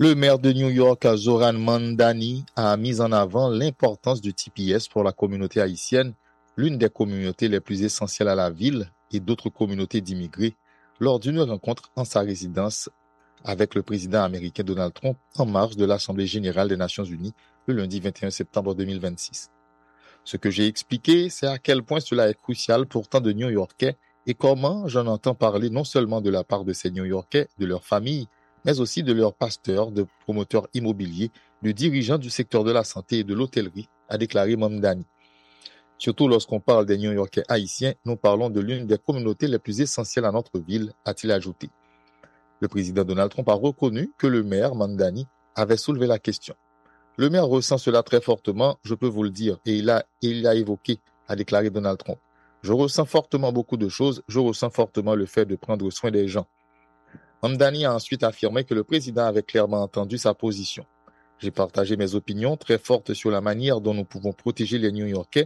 Le maire de New York, Zoran Mandani, a mis en avant l'importance du TPS pour la communauté haïtienne, l'une des communautés les plus essentielles à la ville et d'autres communautés d'immigrés, lors d'une rencontre en sa résidence avec le président américain Donald Trump en marge de l'Assemblée générale des Nations unies le lundi 21 septembre 2026. Ce que j'ai expliqué, c'est à quel point cela est crucial pour tant de New-Yorkais et comment j'en entends parler non seulement de la part de ces New-Yorkais, de leurs familles, mais aussi de leurs pasteurs, de promoteurs immobiliers, de dirigeants du secteur de la santé et de l'hôtellerie, a déclaré Mamdani. Surtout lorsqu'on parle des New-Yorkais haïtiens, nous parlons de l'une des communautés les plus essentielles à notre ville, a-t-il ajouté. Le président Donald Trump a reconnu que le maire Mamdani avait soulevé la question. Le maire ressent cela très fortement, je peux vous le dire, et il a évoqué, a déclaré Donald Trump. Je ressens fortement beaucoup de choses, je ressens fortement le fait de prendre soin des gens. Mamdani a ensuite affirmé que le président avait clairement entendu sa position. J'ai partagé mes opinions très fortes sur la manière dont nous pouvons protéger les New-Yorkais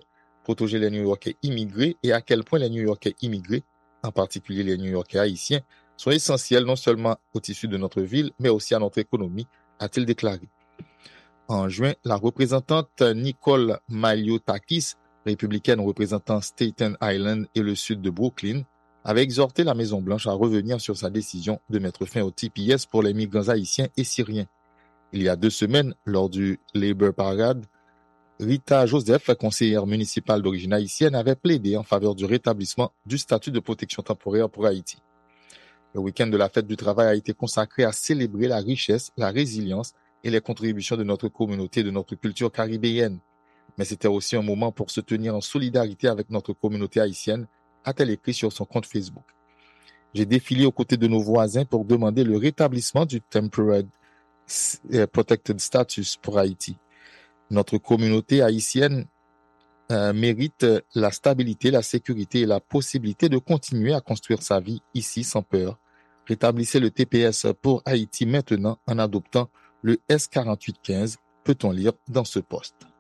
immigrés et à quel point les New-Yorkais immigrés, en particulier les New-Yorkais haïtiens, sont essentiels non seulement au tissu de notre ville, mais aussi à notre économie, a-t-il déclaré. En juin, la représentante Nicole Maliotakis, républicaine représentant Staten Island et le sud de Brooklyn, avait exhorté la Maison-Blanche à revenir sur sa décision de mettre fin au TPS pour les migrants haïtiens et syriens. Il y a 2 semaines, lors du Labor Parade, Rita Joseph, conseillère municipale d'origine haïtienne, avait plaidé en faveur du rétablissement du statut de protection temporaire pour Haïti. Le week-end de la fête du travail a été consacré à célébrer la richesse, la résilience et les contributions de notre communauté et de notre culture caribéenne. Mais c'était aussi un moment pour se tenir en solidarité avec notre communauté haïtienne, a-t-elle écrit sur son compte Facebook. J'ai défilé aux côtés de nos voisins pour demander le rétablissement du Temporary Protected Status pour Haïti. Notre communauté haïtienne mérite la stabilité, la sécurité et la possibilité de continuer à construire sa vie ici sans peur. Rétablissez le TPS pour Haïti maintenant en adoptant le S4815, peut-on lire dans ce post.